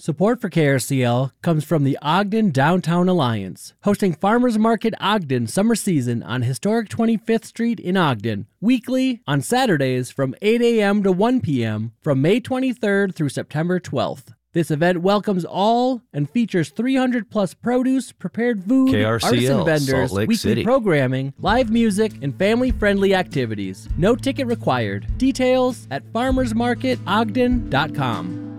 Support for KRCL comes from the Ogden Downtown Alliance, hosting Farmers Market Ogden summer season on historic 25th Street in Ogden, weekly on Saturdays from 8 a.m. to 1 p.m. from May 23rd through September 12th. This event welcomes all and features 300-plus produce, prepared food, KRCL, artisan vendors, Salt Lake weekly City. programming, live music, and family-friendly activities. No ticket required. Details at farmersmarketogden.com.